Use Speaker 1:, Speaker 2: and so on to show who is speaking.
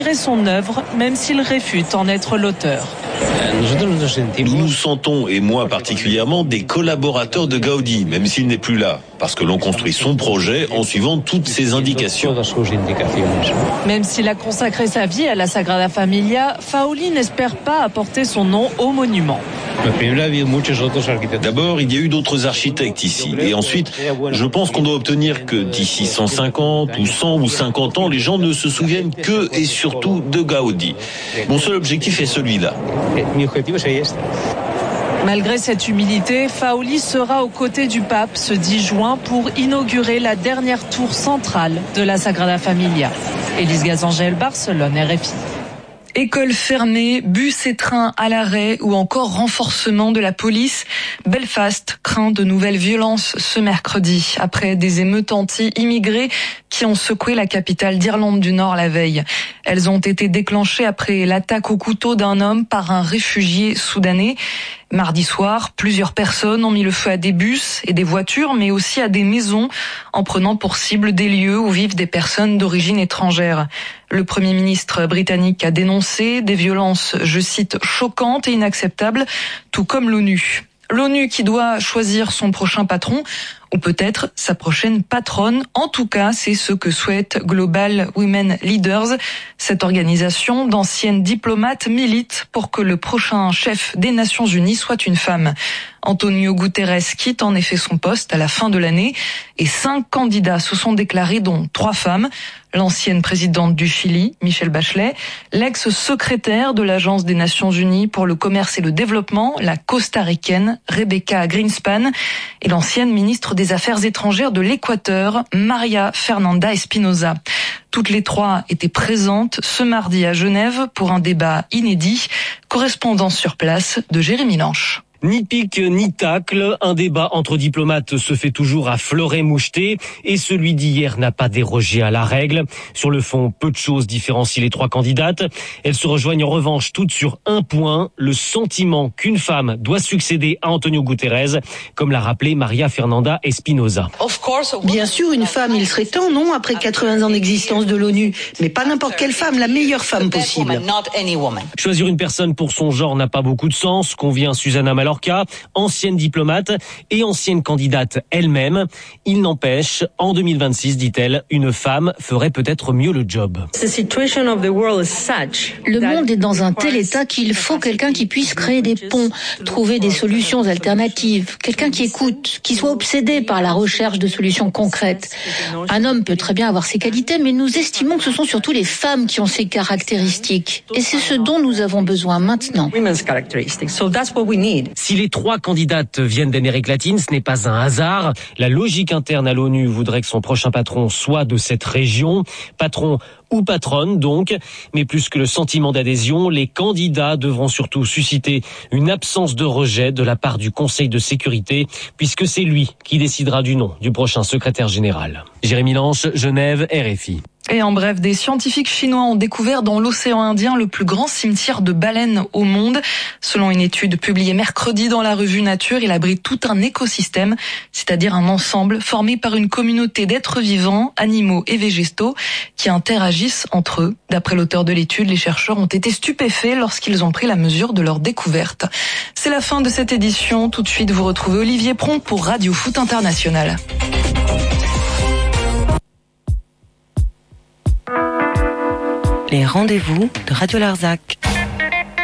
Speaker 1: son œuvre, même s'il réfute en être l'auteur.
Speaker 2: Nous nous sentons, et moi particulièrement, des collaborateurs de Gaudi, même s'il n'est plus là, parce que l'on construit son projet en suivant toutes ses indications.
Speaker 1: Même s'il a consacré sa vie à la Sagrada Familia, Faoli n'espère pas apporter son nom au monument.
Speaker 2: D'abord, il y a eu d'autres architectes ici. Et ensuite, je pense qu'on doit obtenir que d'ici 150 ou 100 ou 50 ans, les gens ne se souviennent que et surtout de Gaudi. Mon seul objectif est celui-là.
Speaker 1: Malgré cette humilité, Faoli sera aux côtés du pape ce 10 juin pour inaugurer la dernière tour centrale de la Sagrada Familia. Élise Gazangel, Barcelone, RFI.
Speaker 3: Écoles fermées, bus et trains à l'arrêt ou encore renforcement de la police. Belfast craint de nouvelles violences ce mercredi après des émeutes anti-immigrés qui ont secoué la capitale d'Irlande du Nord la veille. Elles ont été déclenchées après l'attaque au couteau d'un homme par un réfugié soudanais. Mardi soir, plusieurs personnes ont mis le feu à des bus et des voitures, mais aussi à des maisons, en prenant pour cible des lieux où vivent des personnes d'origine étrangère. Le Premier ministre britannique a dénoncé des violences, je cite, choquantes et inacceptables, tout comme l'ONU. L'ONU qui doit choisir son prochain patron, ou peut-être sa prochaine patronne. En tout cas, c'est ce que souhaite Global Women Leaders. Cette organisation d'anciennes diplomates milite pour que le prochain chef des Nations Unies soit une femme. Antonio Guterres quitte en effet son poste à la fin de l'année et 5 candidats se sont déclarés, dont 3 femmes. L'ancienne présidente du Chili, Michelle Bachelet, l'ex-secrétaire de l'Agence des Nations Unies pour le commerce et le développement, la costaricaine Rebecca Greenspan, et l'ancienne ministre des Affaires étrangères de l'Équateur, Maria Fernanda Espinosa. Toutes les 3 étaient présentes ce mardi à Genève pour un débat inédit. Correspondance sur place de Jérémy Lanche.
Speaker 4: Ni pique ni tacle, un débat entre diplomates se fait toujours à fleuret moucheté et celui d'hier n'a pas dérogé à la règle. Sur le fond, peu de choses différencient les 3 candidates. Elles se rejoignent en revanche toutes sur un point, le sentiment qu'une femme doit succéder à Antonio Guterres, comme l'a rappelé Maria Fernanda Espinosa.
Speaker 5: Bien sûr, une femme, il serait temps, non, après 80 ans d'existence de l'ONU, mais pas n'importe quelle femme, la meilleure femme possible.
Speaker 4: Choisir une personne pour son genre n'a pas beaucoup de sens, convient Susanna Mallorca, ancienne diplomate et ancienne candidate elle-même. Il n'empêche, en 2026, dit-elle, une femme ferait peut-être mieux le job.
Speaker 6: Le monde est dans un tel état qu'il faut quelqu'un qui puisse créer des ponts, trouver des solutions alternatives, quelqu'un qui écoute, qui soit obsédé par la recherche de solutions concrètes. Un homme peut très bien avoir ses qualités, mais nous estimons que ce sont surtout les femmes qui ont ces caractéristiques. Et c'est ce dont nous avons besoin maintenant.
Speaker 4: Si les 3 candidates viennent d'Amérique latine, ce n'est pas un hasard. La logique interne à l'ONU voudrait que son prochain patron soit de cette région. Patron ou patronne donc, mais plus que le sentiment d'adhésion, les candidats devront surtout susciter une absence de rejet de la part du Conseil de sécurité, puisque c'est lui qui décidera du nom du prochain secrétaire général. Jérémy Lanche, Genève, RFI.
Speaker 3: Et en bref, des scientifiques chinois ont découvert dans l'océan Indien le plus grand cimetière de baleines au monde. Selon une étude publiée mercredi dans la revue Nature, il abrite tout un écosystème, c'est-à-dire un ensemble formé par une communauté d'êtres vivants, animaux et végétaux qui interagissent entre eux. D'après l'auteur de l'étude, les chercheurs ont été stupéfaits lorsqu'ils ont pris la mesure de leur découverte. C'est la fin de cette édition. Tout de suite, vous retrouvez Olivier Pron pour Radio Foot International.
Speaker 7: Les rendez-vous de Radio Larzac.